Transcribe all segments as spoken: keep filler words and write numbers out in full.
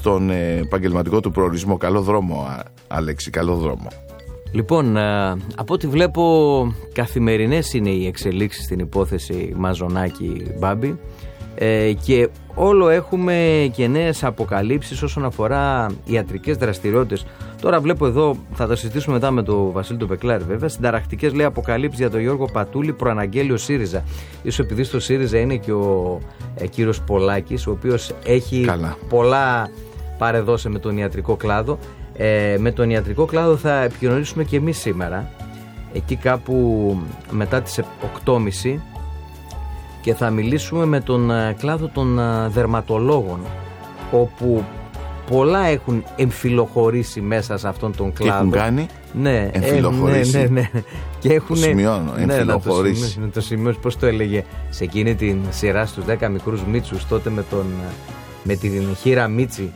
τον επαγγελματικό του προορισμό. Καλό δρόμο, Αλέξη, καλό δρόμο. Λοιπόν, από ό,τι βλέπω, καθημερινές είναι οι εξελίξεις στην υπόθεση Μαζονάκη-Μπάμπη ε, και όλο έχουμε και νέες αποκαλύψεις όσον αφορά ιατρικές δραστηριότητες. Τώρα βλέπω εδώ, θα τα συζητήσουμε μετά με τον Βασίλη τον Πεκλάρη βέβαια, συνταρακτικές λέει αποκαλύψεις για τον Γιώργο Πατούλη, προαναγγέλει ο ΣΥΡΙΖΑ. Ίσως επειδή στο ΣΥΡΙΖΑ είναι και ο ε, κύριος Πολάκης, ο οποίος έχει Καλά. πολλά παρεδώσει με τον ιατρικό κλάδο. Ε, με τον ιατρικό κλάδο θα επικοινωνήσουμε και εμείς σήμερα, εκεί κάπου μετά τις οκτώ και μισή, και θα μιλήσουμε με τον κλάδο των δερματολόγων, όπου πολλά έχουν εμφυλοχωρήσει μέσα σε αυτόν τον κλάδο. Τι έχουν κάνει? Ναι, εμφυλοχωρήσει. Ε, ναι, ναι, ναι. Και έχουν, το σημειώνω, εμφυλοχωρήσει. Ναι, να το σημειώσει, πώς το έλεγε σε εκείνη την σειρά στους δέκα μικρούς Μίτσους, τότε με, τον, με την Χήρα Μίτσι,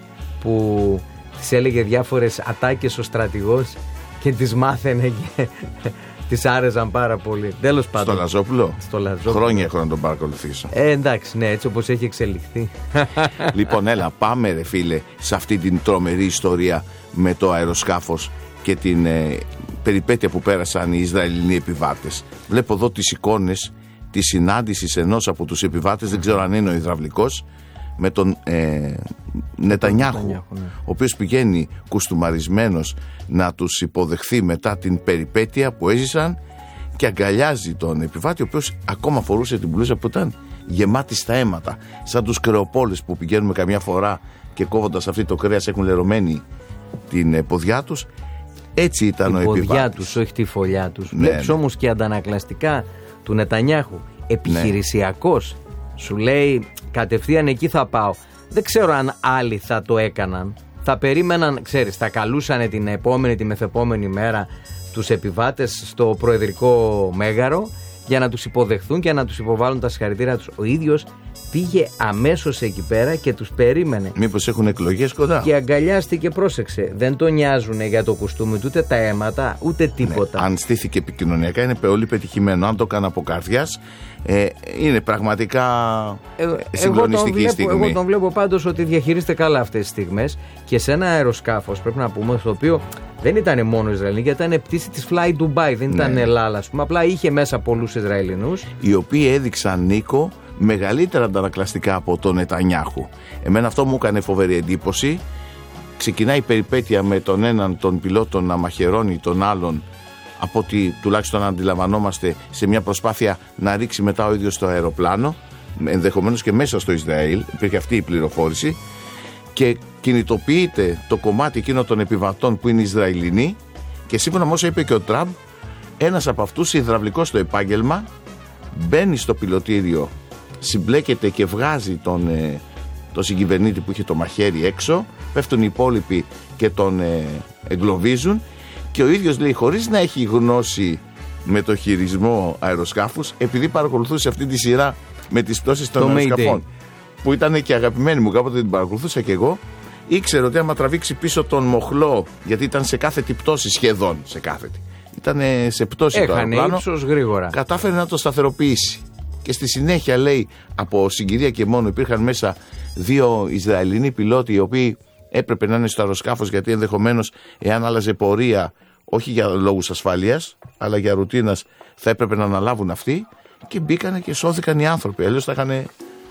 που της έλεγε διάφορες ατάκες ο στρατηγός και τις μάθαινε και τις άρεζαν πάρα πολύ. Τέλος πάντων. Στο Λαζόπουλο. Στο Λαζόπουλο. Χρόνια έχω να τον παρακολουθήσω. Ε, εντάξει, ναι, έτσι όπως έχει εξελιχθεί. Λοιπόν, έλα, πάμε ρε φίλε σε αυτή την τρομερή ιστορία με το αεροσκάφος και την ε, περιπέτεια που πέρασαν οι Ισραηλινοί επιβάτες. Βλέπω εδώ τις εικόνες της συνάντησης ενός από τους επιβάτες, δεν ξέρω αν είναι ο υδραυλικός, με τον ε, Νετανιάχου, ναι. ο οποίος πηγαίνει κουστούμαρισμένος να τους υποδεχθεί μετά την περιπέτεια που έζησαν και αγκαλιάζει τον επιβάτη, ο οποίος ακόμα φορούσε την μπλούζα που ήταν γεμάτη στα αίματα, σαν τους κρεοπόλες που πηγαίνουμε καμιά φορά και κόβοντας αυτή το κρέας έχουν λερωμένη την ποδιά τους. Έτσι ήταν την ο επιβάτης. Την ποδιά τους, όχι τη φωλιά τους. Ναι, Βλέπεις ναι. όμως και αντανακλαστικά του Νετανιάχου, επιχειρησιακός, ναι. σου λέει κατευθείαν εκεί θα πάω. Δεν ξέρω αν άλλοι θα το έκαναν. Θα περίμεναν, ξέρεις, θα καλούσανε την επόμενη, τη μεθεπόμενη μέρα τους επιβάτες στο προεδρικό μέγαρο για να τους υποδεχθούν και να τους υποβάλουν τα συγχαρητήρια τους. Ο ίδιος πήγε αμέσως εκεί πέρα και τους περίμενε. Μήπως έχουν εκλογές κοντά? Και αγκαλιάστηκε, πρόσεξε. Δεν τον νοιάζουνε για το κουστούμι, ούτε τα αίματα, ούτε τίποτα. Ναι, αν στήθηκε επικοινωνιακά είναι πολύ πετυχημένο. Αν το έκανε από καρδιάς, ε, είναι πραγματικά ε, συγκλονιστική εγώ στιγμή. Βλέπω, εγώ τον βλέπω πάντως ότι διαχειρίζεται καλά αυτές τις στιγμές και σε ένα αεροσκάφος, πρέπει να πούμε, στο οποίο δεν ήταν μόνο Ισραηλοί, γιατί ήταν πτήση της Fly Dubai, δεν ήταν ναι. Ελλάδα, ας πούμε. Απλά είχε μέσα πολλούς Ισραηλινούς. Οι οποίοι έδειξαν, Νίκο, μεγαλύτερα αντανακλαστικά από τον Νετανιάχου. Εμένα αυτό μου έκανε φοβερή εντύπωση. Ξεκινάει η περιπέτεια με τον έναν τον πιλότο να μαχαιρώνει τον άλλον, από ότι τουλάχιστον αντιλαμβανόμαστε, σε μια προσπάθεια να ρίξει μετά ο ίδιος το αεροπλάνο, ενδεχομένως και μέσα στο Ισραήλ, υπήρχε αυτή η πληροφόρηση, και κινητοποιείται το κομμάτι εκείνο των επιβατών που είναι Ισραηλινοί, και σύμφωνα με όσα είπε και ο Τραμπ, ένας από αυτούς, υδραυλικός στο επάγγελμα, μπαίνει στο πιλωτήριο, συμπλέκεται και βγάζει τον, ε, τον συγκυβερνήτη που είχε το μαχαίρι έξω, πέφτουν οι υπόλοιποι και τον ε, εγκλωβίζουν, και ο ίδιος λέει, χωρίς να έχει γνώση με το χειρισμό αεροσκάφους, επειδή παρακολουθούσε αυτή τη σειρά με τις πτώσεις των αεροσκαφών, που ήταν και αγαπημένη μου, κάποτε την παρακολουθούσα και εγώ, ήξερε ότι άμα τραβήξει πίσω τον μοχλό, γιατί ήταν σε κάθετη πτώση, σχεδόν σε κάθετη, ήταν σε πτώση το αεροπλάνο, ύψος γρήγορα, κατάφερε να το σταθεροποιήσει. Και στη συνέχεια, λέει, από συγκυρία και μόνο υπήρχαν μέσα δύο Ισραηλινοί πιλότοι, οι οποίοι έπρεπε να είναι στο αεροσκάφος, γιατί ενδεχομένως εάν άλλαζε πορεία, όχι για λόγους ασφάλειας, αλλά για ρουτίνας, θα έπρεπε να αναλάβουν αυτοί, και μπήκανε και σώθηκαν οι άνθρωποι. Αλλιώς θα είχαν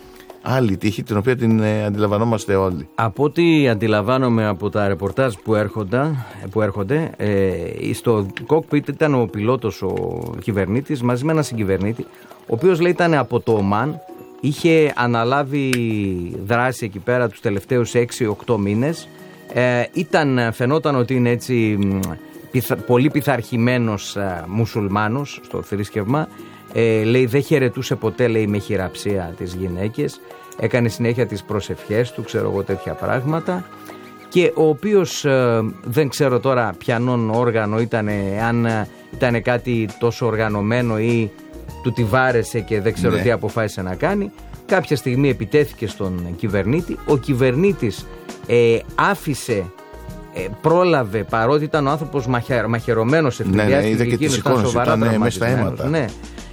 άλλη τύχη, την οποία την ε, αντιλαμβανόμαστε όλοι. Από ό,τι αντιλαμβάνομαι από τα ρεπορτάζ που έρχονται, που έρχονται ε, στο κόκπιτ ήταν ο πιλότος, ο κυβερνήτης, μαζί με έναν συγκυβερνήτη, ο οποίος, λέει, ήταν από το Ομάν, είχε αναλάβει δράση εκεί πέρα τους τελευταίους έξι οκτώ μήνες. Ε, ήταν, φαινόταν ότι είναι έτσι πιθα, πολύ πειθαρχημένος ε, μουσουλμάνος στο θρήσκευμα. Ε, λέει, δεν χαιρετούσε ποτέ, λέει, με χειραψία τις γυναίκες. Έκανε συνέχεια τις προσευχές του, ξέρω εγώ, τέτοια πράγματα. Και ο οποίος ε, δεν ξέρω τώρα ποιανόν όργανο ήταν, αν ε, ήταν κάτι τόσο οργανωμένο ή του τη βάρεσε και δεν ξέρω ναι. τι αποφάσισε να κάνει. Κάποια στιγμή επιτέθηκε στον κυβερνήτη. Ο κυβερνήτης ε, άφησε, ε, πρόλαβε, παρότι ήταν ο άνθρωπος μαχαι, μαχαιρωμένος, ευτυχώς, ναι, ναι, είδα και τις εικόνες, ήταν μέσα στα αίματα. Ναι.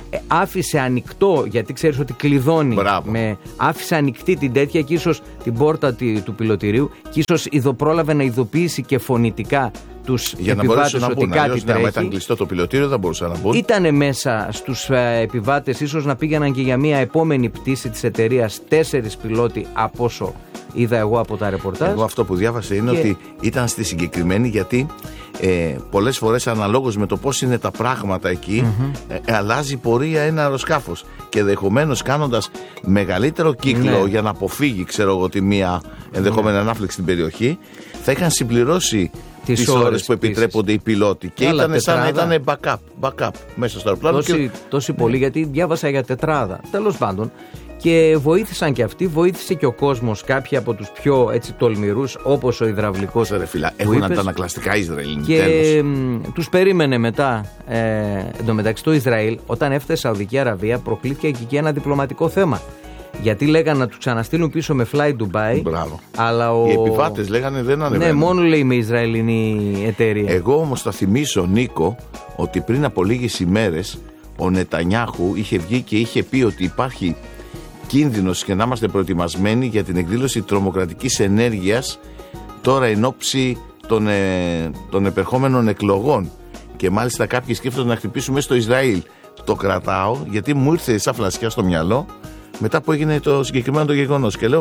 ε, άφησε ανοιχτό, γιατί ξέρεις ότι κλειδώνει, με, άφησε ανοιχτή την τέτοια και ίσως την πόρτα του πιλωτηρίου και ίσως ειδο, πρόλαβε να ειδοποιήσει και φωνητικά τους για επιβάτες να ότι μπουν, κάτι αλλιώς, τρέχει. Ναι, ήταν κλειστό το πιλωτήριο, δεν μπορούσαν να μπουν. Ήτανε μέσα στους ε, επιβάτες, ίσως να πήγαιναν και για μια επόμενη πτήση της εταιρείας τέσσερις πιλότοι από όσο είδα εγώ από τα ρεπορτάζ. Εγώ αυτό που διάβασα είναι και... ότι ήταν στη συγκεκριμένη, γιατί ε, πολλές φορές αναλόγως με το πώς είναι τα πράγματα εκεί, mm-hmm. ε, αλλάζει πορεία ένα αεροσκάφος και ενδεχομένως κάνοντας μεγαλύτερο κύκλο, ναι, για να αποφύγει, ξέρω εγώ, τη μία ενδεχόμενη, ναι, ανάφλεξη στην περιοχή, θα είχαν συμπληρώσει τις, τις ώρες, ώρες που επιτρέπονται οι πιλότοι. Και ήταν σαν να ήταν backup, backup μέσα στο αεροπλάνο. Τόση, και... τόση πολύ, γιατί διάβασα για τετράδα. Τέλος πάντων. Και βοήθησαν και αυτοί, βοήθησε και ο κόσμος, κάποιοι από τους πιο έτσι τολμηρούς, όπως ο υδραυλικός. Ρε φίλα, έχουν αντανακλαστικά Ισραηλινοί. Και μ, τους περίμενε μετά. Ε, εν τω μεταξύ, το Ισραήλ, όταν έφτασε η Σαουδική Αραβία, προκλήθηκε και εκεί ένα διπλωματικό θέμα. Γιατί λέγανε να τους ξαναστείλουν πίσω με Fly Dubai. Μπράβο. Αλλά ο... Οι επιβάτες λέγανε δεν ανεβαίνουν. Ναι, μόνο λέει με Ισραηλινή εταιρεία. Εγώ όμως θα θυμίσω, Νίκο, ότι πριν από λίγες ημέρες ο Νετανιάχου είχε βγει και είχε πει ότι υπάρχει κίνδυνος και να είμαστε προετοιμασμένοι για την εκδήλωση τρομοκρατικής ενέργειας τώρα εν ώψη των, ε, των επερχόμενων εκλογών. Και μάλιστα κάποιοι σκέφτονται να χτυπήσουμε στο Ισραήλ. Το κρατάω γιατί μου ήρθε σαν φλασιά στο μυαλό μετά που έγινε το συγκεκριμένο το γεγονός. Και λέω,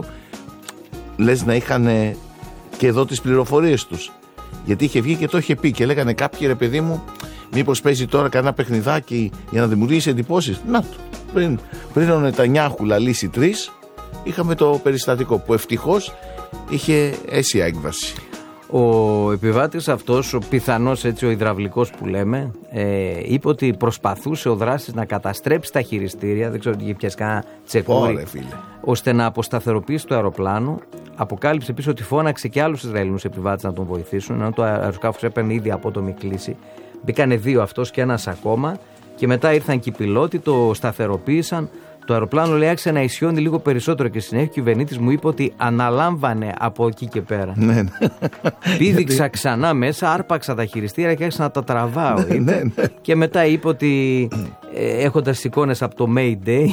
λες να είχαν και εδώ τις πληροφορίες τους. Γιατί είχε βγει και το είχε πει και λέγανε κάποιοι, ρε παιδί μου, μήπως παίζει τώρα κανένα παιχνιδάκι για να δημιουργήσει εντυπώσεις. Να το. Πριν, πριν ο Νετανιάχου λαλήσει τρεις, είχαμε το περιστατικό που ευτυχώς είχε αίσια έκβαση. Ο επιβάτης αυτός, ο πιθανός έτσι ο υδραυλικός που λέμε, ε, είπε ότι προσπαθούσε ο δράστης να καταστρέψει τα χειριστήρια, δεν ξέρω τι είχε πιάσει κανένα τσεκούρι, ώστε να αποσταθεροποιήσει το αεροπλάνο. Αποκάλυψε επίσης ότι φώναξε και άλλους Ισραηλινούς επιβάτες να τον βοηθήσουν, ενώ το αεροσκάφος έπαιρνε ήδη απότομη κλίση. Μπήκανε δύο, αυτός και ένας ακόμα, και μετά ήρθαν και οι πιλότοι, το σταθεροποίησαν. Το αεροπλάνο, λέει, άρχισε να ισιώνει λίγο περισσότερο και συνέχεια ο κυβερνήτης μου είπε ότι αναλάμβανε από εκεί και πέρα. Ναι, ναι. Πήδηξα ξανά μέσα, άρπαξα τα χειριστήρια και άρχισα να τα τραβάω. Ναι, ναι, ναι. Και μετά είπε ότι ε, έχοντας εικόνες από το Mayday.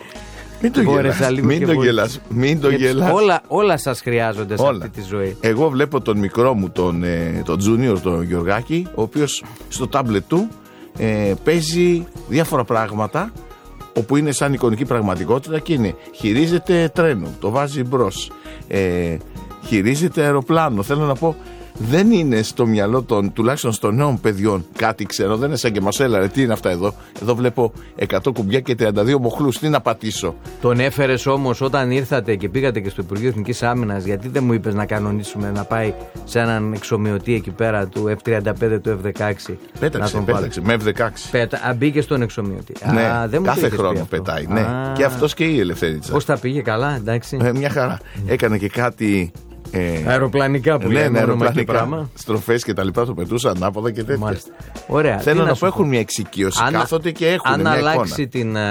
Μην το γελάς, μην το γελάς, μην το γελάς. Όλα, όλα σας χρειάζονται σε όλα. Αυτή τη ζωή. Εγώ βλέπω τον μικρό μου, τον, ε, τον Junior, τον Γιωργάκη, ο οποίος στο τάμπλετ του ε, παίζει διάφορα πράγματα όπου είναι σαν εικονική πραγματικότητα και είναι χειρίζεται τρένο, το βάζει μπρος, ε, χειρίζεται αεροπλάνο. Θέλω να πω, δεν είναι στο μυαλό των, τουλάχιστον των νέων παιδιών, κάτι ξέρω, δεν είναι σαν και μας έλαρε, τι είναι αυτά εδώ. Εδώ βλέπω εκατό κουμπιά και τριάντα δύο μοχλούς, τι να πατήσω. Τον έφερες όμως όταν ήρθατε και πήγατε και στο Υπουργείο Εθνικής Άμυνας, γιατί δεν μου είπες να κανονίσουμε να πάει σε έναν εξομοιωτή εκεί πέρα του εφ τριάντα πέντε, του εφ δεκαέξι. Πέταξε, να τον πέταξε, με εφ δεκαέξι. Πέτα, α, μπήκε στον εξομοιωτή. Ναι, α, δεν κάθε χρόνο πετάει. Ναι. Και αυτός και η Ελευθερίτσα. Πώς τα πήγε, καλά, εντάξει. Ε, μια χαρά. Έκανε και κάτι. Ε, αεροπλανικά που ναι, λέμε, ναι, αεροπλανικά, στροφές και τα λοιπά, το πετούσαν ανάποδα και τέτοια. Ωραία. Θέλω να πω, έχουν μια εξοικείωση, αν, κάθονται και έχουν αν μια αλλάξει εικόνα. Την,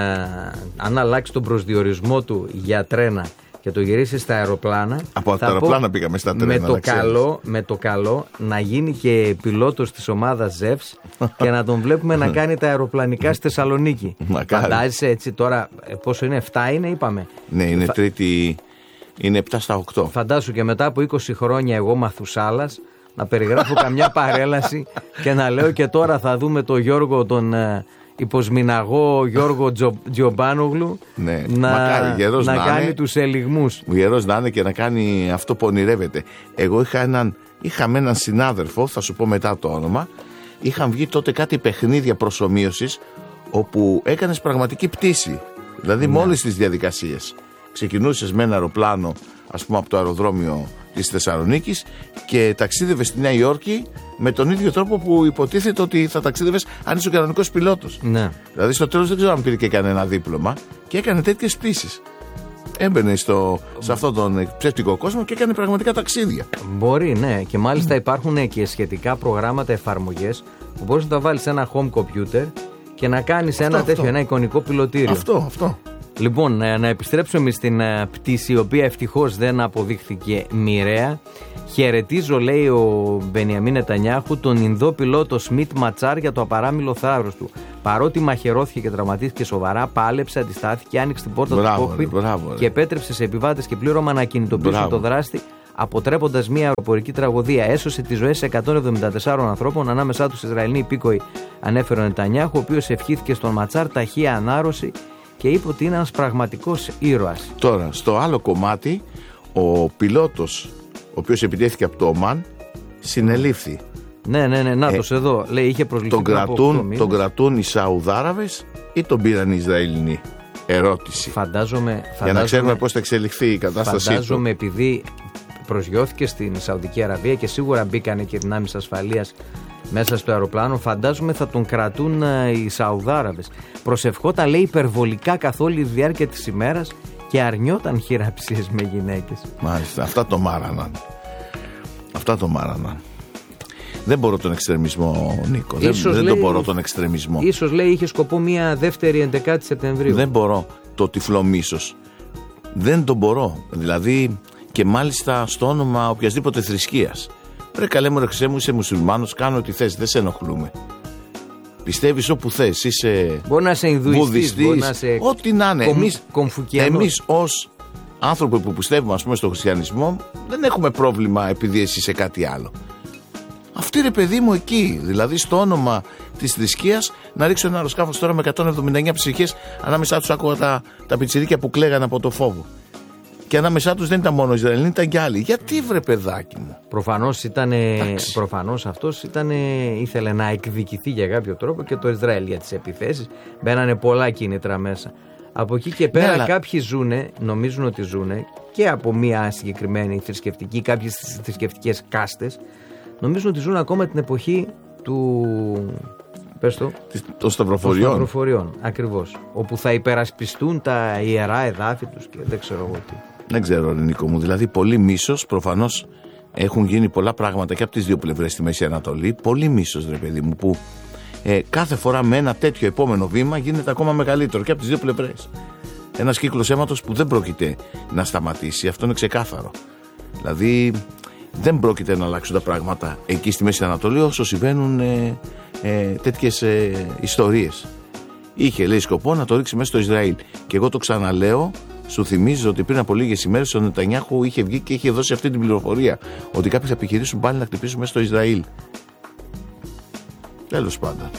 αν αλλάξει τον προσδιορισμό του για τρένα και το γυρίσει στα αεροπλάνα. Από τα αεροπλάνα πήγαμε στα τρένα. Με το, καλό, με το καλό να γίνει και πιλότος της ομάδας Ζεύς και να τον βλέπουμε να κάνει τα αεροπλανικά στη Θεσσαλονίκη. Φαντάζεσαι έτσι τώρα, πόσο είναι, εφτά είναι, είπαμε. Ναι, είναι Φα... τρίτη. Είναι επτά στα οκτώ. Φαντάσου και μετά από είκοσι χρόνια εγώ Μαθουσάλας να περιγράφω καμιά παρέλαση και να λέω και τώρα θα δούμε τον Γιώργο τον ε, υποσμηναγό Γιώργο Τζο, Τζιομπάνογλου ναι. να, Μακάρι, να, να κάνει είναι, τους ελιγμούς. Ο γερός να είναι και να κάνει αυτό που ονειρεύεται. Εγώ είχα έναν, είχαμε έναν συνάδελφο, θα σου πω μετά το όνομα, είχαν βγει τότε κάτι παιχνίδια προσομοίωσης όπου έκανες πραγματική πτήση. Δηλαδή ναι. με όλες τις διαδικασίες. Ξεκινούσες με ένα αεροπλάνο, ας πούμε, από το αεροδρόμιο της Θεσσαλονίκης και ταξίδευες στη Νέα Υόρκη με τον ίδιο τρόπο που υποτίθεται ότι θα ταξίδευες αν είσαι ο κανονικός πιλότος. Ναι. Δηλαδή στο τέλος δεν ξέρω αν πήρε και κανένα δίπλωμα και έκανε τέτοιες πτήσεις. Έμπαινε στο, σε αυτόν τον ψεύτικο κόσμο και έκανε πραγματικά ταξίδια. Μπορεί, ναι. Και μάλιστα υπάρχουν και σχετικά προγράμματα, εφαρμογές που μπορείς να τα βάλεις σε ένα home computer και να κάνεις ένα αυτό. τέτοιο, ένα εικονικό πιλωτήριο. Αυτό, αυτό. Λοιπόν, να επιστρέψουμε στην πτήση, η οποία ευτυχώς δεν αποδείχθηκε μοιραία Χαιρετίζω, λέει ο Μπενιαμίν Νετανιάχου, τον Ινδό πιλότο Σμιτ Ματσάρ για το απαράμιλο θάρρος του. Παρότι μαχαιρώθηκε και τραυματίστηκε σοβαρά, πάλεψε, αντιστάθηκε, άνοιξε την πόρτα μπράβο, του κόκπιτ και επέτρεψε σε επιβάτες και πλήρωμα να κινητοποιήσουν το δράστη, αποτρέποντας μια αεροπορική τραγωδία. Έσωσε τις ζωές εκατόν εβδομήντα τεσσάρων ανθρώπων, ανάμεσά τους Ισραηλοί υπήκοοι, ανέφερε ο Νετανιάχου, ο οποίος ευχήθηκε στον Ματσάρ ταχεία ανάρρωση και είπε ότι είναι ένας πραγματικός ήρωας. Τώρα, στο άλλο κομμάτι, ο πιλότος, ο οποίος επιτέθηκε από το Ομάν, συνελήφθη. Ναι, ναι, ναι, νάτος ε, εδώ. Λέει, είχε προσληφθεί. Τον κρατούν, τον κρατούν οι Σαουδάραβες ή τον πήραν οι Ισραηλινοί? Ερώτηση. Φαντάζομαι, φαντάζομαι, για να ξέρουμε πώς θα εξελιχθεί η κατάστασή φαντάζομαι, του. επειδή προσγειώθηκε στην Σαουδική Αραβία και σίγουρα μπήκανε και δυνάμεις ασφαλείας μέσα στο αεροπλάνο, φαντάζομαι θα τον κρατούν οι Σαουδάραβες. Προσευχόταν, λέει, υπερβολικά καθ' όλη τη διάρκεια της ημέρας και αρνιόταν χειραψίες με γυναίκες. Μάλιστα, αυτά το μάραναν. Αυτά το μάραναν. Δεν μπορώ τον εξτρεμισμό, Νίκο. Ίσως, δεν, δεν λέει, τον μπορώ τον εξτρεμισμό. Ίσως, λέει, είχε σκοπό μια δεύτερη έντεκα Σεπτεμβρίου. Δεν μπορώ το τυφλό μίσος. Δεν τον μπορώ. Δηλαδή, και μάλιστα στο όνομα οποιασδήποτε θρησκείας. Ρε καλέ μου, ρε Χριστέ μου, είσαι μουσουλμάνος, κάνω ό,τι θες, δεν σε ενοχλούμε. Πιστεύεις όπου θες, είσαι μπορεί να είσαι Ινδουιστής, μπορεί να είσαι ό,τι να είναι. Κομ, εμείς, εμείς ως άνθρωποι που πιστεύουμε, ας πούμε, στο χριστιανισμό, δεν έχουμε πρόβλημα επειδή εσύ είσαι κάτι άλλο. Αυτή, ρε παιδί μου, εκεί, δηλαδή στο όνομα της θρησκείας, να ρίξω ένα αεροσκάφος τώρα με εκατόν εβδομήντα εννέα ψυχές, ανάμεσά τους άκουγα τα, τα πιτσιρίκια που κλαίγαν από το φόβο. Και ανάμεσά τους δεν ήταν μόνο Ισραηλοί, ήταν και άλλοι. Γιατί, βρε παιδάκι μου? Προφανώς, ήτανε, προφανώς αυτός ήτανε, ήθελε να εκδικηθεί για κάποιο τρόπο και το Ισραήλ για τις επιθέσεις. Μπαίνανε πολλά κίνητρα μέσα. Από εκεί και πέρα, ναι, αλλά κάποιοι ζουνε, νομίζουν ότι ζουνε και από μια συγκεκριμένη θρησκευτική, κάποιες θρησκευτικές κάστες, νομίζουν ότι ζουν ακόμα την εποχή του. Πες το, των σταυροφοριών. Των σταυροφοριών, ακριβώς. Όπου θα υπερασπιστούν τα ιερά εδάφη τους και δεν ξέρω εγώ τι. Δεν ξέρω, Νίκο μου. Δηλαδή, πολύ μίσος. Προφανώς έχουν γίνει πολλά πράγματα και από τις δύο πλευρές στη Μέση Ανατολή. Πολύ μίσος, ρε παιδί μου, που ε, κάθε φορά με ένα τέτοιο επόμενο βήμα γίνεται ακόμα μεγαλύτερο και από τις δύο πλευρές. Ένας κύκλος αίματος που δεν πρόκειται να σταματήσει. Αυτό είναι ξεκάθαρο. Δηλαδή, δεν πρόκειται να αλλάξουν τα πράγματα εκεί στη Μέση Ανατολή όσο συμβαίνουν ε, ε, τέτοιες ε, ιστορίες. Είχε, λέει, σκοπό να το ρίξει μέσα στο Ισραήλ. Και εγώ το ξαναλέω, σου θυμίζω ότι πριν από λίγες ημέρες ο Νετανιάχου είχε βγει και είχε δώσει αυτή την πληροφορία ότι κάποιοι θα επιχειρήσουν πάλι να χτυπήσουν μέσα στο Ισραήλ. Τέλος πάντων.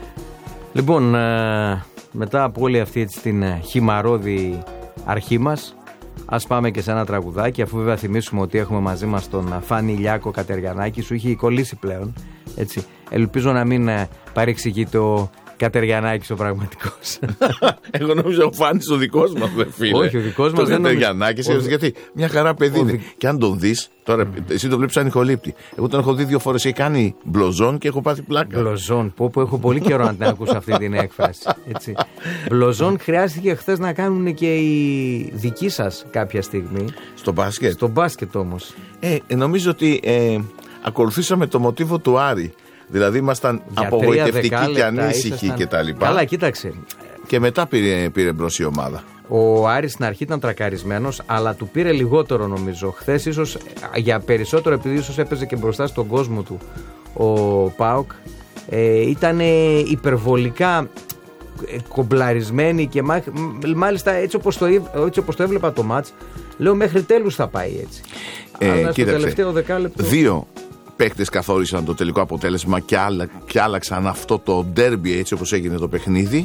Λοιπόν, ε, μετά από όλη αυτή έτσι, την χυμαρώδη αρχή μας, ας πάμε και σε ένα τραγουδάκι, αφού βέβαια θυμίσουμε ότι έχουμε μαζί μας τον Φάνη Ηλιάκο Κατεριανάκη, σου είχε κολλήσει πλέον, έτσι. Ελπίζω να μην παρεξηγείται ο Κατεριανάκης ο πραγματικός. Εγώ νομίζω ο Φάνης ο δικός μας, δεν φίλε. Όχι, ο δικός μας δεν Κατεριανάκης, ο... γιατί μια χαρά παιδί ο... είναι. Δι... Και αν τον δεις, τώρα εσύ το βλέπεις σαν ηχολήπτη. Εγώ τον έχω δει δύο φορές, έχει κάνει μπλοζόν και έχω πάθει πλάκα. Μπλοζόν, πω πω έχω πολύ καιρό να την ακούσω αυτή την έκφραση. Έτσι. Μπλοζόν χρειάστηκε χθες να κάνουν και οι δικοί σας κάποια στιγμή. Στο μπάσκετ. Στο μπάσκετ όμως. Ε, νομίζω ότι ε, ακολουθήσαμε το μοτίβο του Άρη. Δηλαδή ήμασταν απογοητευτικοί και ανήσυχοι κτλ. Καλά, κοίταξε. Και μετά πήρε, πήρε μπρος η ομάδα. Ο Άρης στην αρχή ήταν τρακαρισμένος, αλλά του πήρε λιγότερο νομίζω. Χθες ίσως για περισσότερο, επειδή ίσως έπαιζε και μπροστά στον κόσμο του ο ΠΑΟΚ, ε, ήταν υπερβολικά κομπλαρισμένοι και μάλιστα έτσι όπως το, έτσι όπως το έβλεπα το μάτς, λέω μέχρι τέλους θα πάει έτσι. Ε, αλλά στο τελευταίο δεκάλεπτο. Δύο παίκτες καθόρισαν το τελικό αποτέλεσμα και, άλλα, και άλλαξαν αυτό το ντέρμπι έτσι όπως έγινε το παιχνίδι.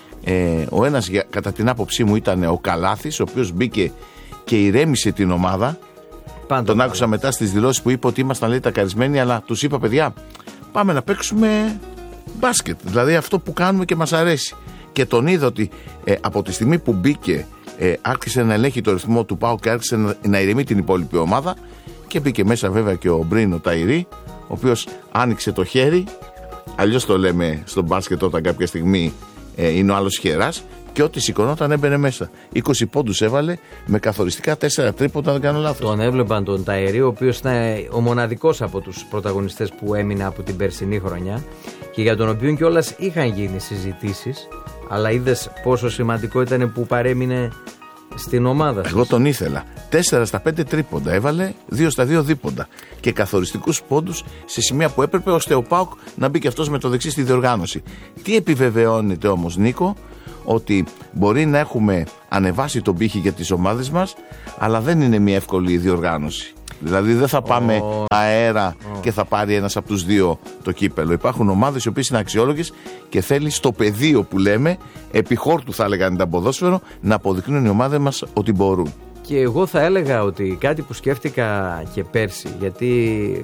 Ε, ο ένας κατά την άποψή μου ήταν ο Καλάθης, ο οποίος μπήκε και ηρέμησε την ομάδα. Πάντα τον άκουσα μετά στις δηλώσεις που είπε ότι ήμασταν, λέει, τακαρισμένοι, αλλά τους είπα, παιδιά, πάμε να παίξουμε μπάσκετ, δηλαδή αυτό που κάνουμε και μας αρέσει. Και τον είδα ότι ε, από τη στιγμή που μπήκε ε, άρχισε να ελέγχει το ρυθμό του ΠΑΟΚ και άρχισε να, να ηρεμεί την υπόλοιπη ομάδα. Και μπήκε μέσα βέβαια και ο Μπρίνο Ταϊρή, ο οποίος άνοιξε το χέρι. Αλλιώς το λέμε στο μπάσκετ όταν κάποια στιγμή ε, είναι ο άλλος χεράς. Και ό,τι σηκωνόταν έμπαινε μέσα. είκοσι πόντους έβαλε με καθοριστικά τέσσερα τρίποντα, αν δεν κάνω λάθος. Τον έβλεπαν τον Ταϊρή, ο οποίος ήταν ο μοναδικός από τους πρωταγωνιστές που έμεινε από την περσινή χρονιά και για τον οποίο κιόλας είχαν γίνει συζητήσεις. Αλλά είδες πόσο σημαντικό ήταν που παρέμεινε στην ομάδα σας. Εγώ τον ήθελα. τέσσερα στα πέντε τρίποντα έβαλε, δύο στα δύο δίποντα. Και καθοριστικούς πόντους σε σημεία που έπρεπε, ώστε ο ΠΑΟΚ να μπει και αυτός με το δεξί στη διοργάνωση. Τι επιβεβαιώνεται όμως, Νίκο? Ότι μπορεί να έχουμε ανεβάσει τον πύχη για τις ομάδες μας, αλλά δεν είναι μια εύκολη διοργάνωση. Δηλαδή δεν θα πάμε oh. αέρα oh. και θα πάρει ένας από τους δύο το κύπελο. Υπάρχουν ομάδες οι οποίες είναι αξιόλογες και θέλει στο πεδίο που λέμε, επί χόρτου θα έλεγαν τα ποδόσφαιρο, να αποδεικνύουν οι ομάδες μας ότι μπορούν. Και εγώ θα έλεγα ότι κάτι που σκέφτηκα και πέρσι, γιατί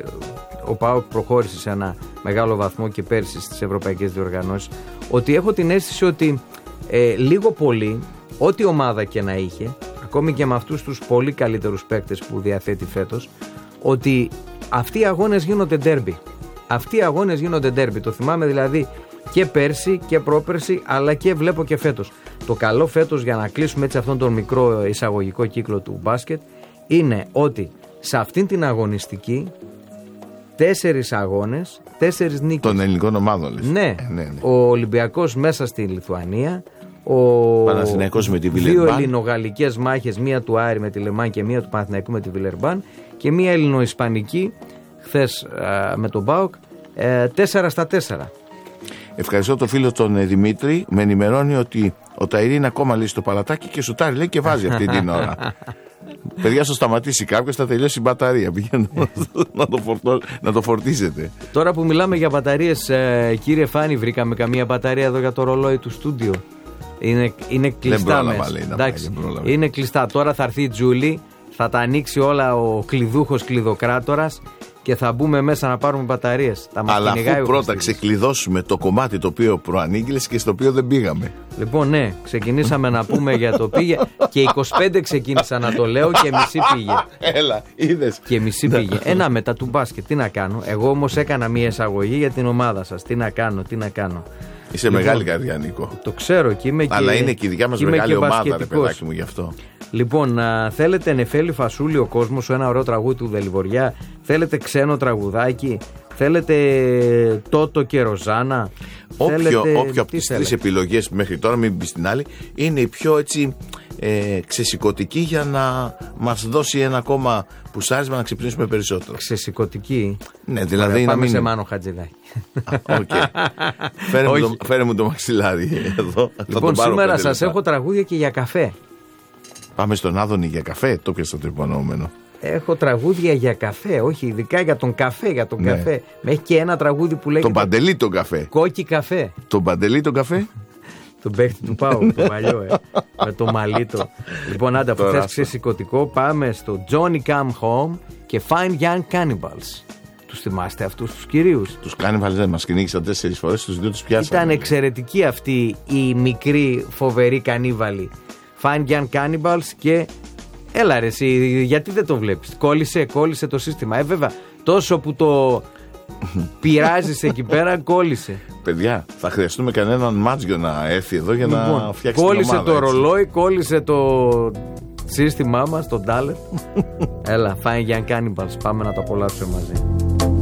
ο ΠΑΟΚ προχώρησε σε ένα μεγάλο βαθμό και πέρσι στις ευρωπαϊκές διοργανώσεις, ότι έχω την αίσθηση ότι ε, λίγο πολύ, ό,τι ομάδα και να είχε, ακόμη και με αυτούς τους πολύ καλύτερους παίκτες που διαθέτει φέτος, ότι αυτοί οι αγώνες γίνονται ντέρμπι. Αυτοί οι αγώνες γίνονται ντέρμπι. Το θυμάμαι δηλαδή και πέρσι και πρόπερσι, αλλά και βλέπω και φέτος. Το καλό φέτος, για να κλείσουμε έτσι αυτόν τον μικρό εισαγωγικό κύκλο του μπάσκετ, είναι ότι σε αυτήν την αγωνιστική τέσσερις αγώνες, τέσσερις νίκες. Των ελληνικών ομάδων, λες. Ναι, ε, ναι, ναι. Ο Ολυμπιακός μέσα στη Λιθουανία, ο Παναθηναϊκός με τη Βιλερμπάν. Δύο ελληνογαλλικές μάχες, μία του Άρη με τη Λεμάν και μία του Παναθηναϊκού με τη Βιλερμπάν, και μία ελληνοϊσπανική χθες α, με τον ΠΑΟΚ, ε, τέσσερα στα τέσσερα. Ευχαριστώ τον φίλο τον ε, Δημήτρη. Με ενημερώνει ότι ο Ταϊρή είναι ακόμα λύσει το παλατάκι και σουτάρει, λέει, και βάζει αυτή την ώρα. Παιδιά, στο σταματήσει κάποιος, θα τελειώσει η μπαταρία. Πηγαίνω να, το φορτώ, να το φορτίζετε. Τώρα που μιλάμε για μπαταρίες, ε, κύριε Φάνη, βρήκαμε καμία μπαταρία εδώ για το ρολόι του στούντιο? Είναι, είναι κλειστά μέσα. Εντάξει, είναι κλειστά. Τώρα θα έρθει η Τζούλη, θα τα ανοίξει όλα ο κλειδούχος κλειδοκράτορας και θα μπούμε μέσα να πάρουμε μπαταρίες. Αλλά αφού πρώτα ξεκλειδώσουμε το κομμάτι το οποίο προανήγγειλες και στο οποίο δεν πήγαμε. Λοιπόν, ναι, ξεκινήσαμε να πούμε για το πήγε και είκοσι πέντε ξεκίνησα να το λέω και μισή πήγε. Έλα, είδες. Και μισή πήγε. Ένα μετά του μπάσκετ, τι να κάνω. Εγώ όμως έκανα μια εισαγωγή για την ομάδα σας. Τι να κάνω, τι να κάνω. Είσαι λοιπόν, μεγάλη καρδιά, Νίκο. Το ξέρω και είμαι και. Αλλά είναι και η δικιά μας μεγάλη ομάδα, ρε παιδάκι μου, γι' αυτό. Λοιπόν, α, θέλετε νεφέλη φασούλη ο κόσμος, ένα ωραίο τραγούδι του Δελιβοριά? Θέλετε ξένο τραγουδάκι? Θέλετε Τότο και Ροζάνα? Όποιο, θέλετε... όποιο από τις τρεις επιλογές μέχρι τώρα, μην πεις την άλλη, είναι η πιο έτσι ε, ξεσηκωτική για να μας δώσει ένα ακόμα πουσάρισμα να ξυπνήσουμε περισσότερο. Ξεσηκωτική. Ναι, δηλαδή. Ωραία, να πάμε μην... σε Μάνο Χατζηδάκη. Okay. φέρε, μου το, φέρε μου το μαξιλάρι εδώ. Λοιπόν, σήμερα σας έχω τραγούδια και για καφέ. Πάμε στον Άδωνη για καφέ, το πιάσα το υπονοούμενο. Έχω τραγούδια για καφέ, όχι ειδικά για τον καφέ, για τον ναι. καφέ. Με έχει και ένα τραγούδι που λέγεται. Τον Παντελή τον καφέ. Κόκκι καφέ. Τον Παντελή τον καφέ. Τον παίχτη του Πάου, το παλιό, ε. Με το μαλίτο. Λοιπόν, άντε, από θες ξεσηκωτικό, πάμε στο Johnny Come Home και Fine Young Cannibals. Τους θυμάστε αυτούς τους κυρίους? Τους Cannibals δεν μας κυνήγησαν τέσσερις φορές, τους δύο τους πιάσαμε. Ήταν εξαιρετική αυτή η μικρή φοβερή κανίβαλη. Fine Young Cannibals και έλα ρε εσύ, γιατί δεν το βλέπεις? Κόλλησε, κόλλησε το σύστημα. Ε βέβαια, τόσο που το πειράζεις εκεί πέρα, κόλλησε. Παιδιά, θα χρειαστούμε κανέναν μάτζιο να έρθει εδώ για λοιπόν, να φτιάξει την ομάδα. Κόλλησε το έτσι. Ρολόι, κόλλησε το σύστημά μας, το τάλετ. Έλα, Fine Young Cannibals, πάμε να το απολαύσουμε μαζί.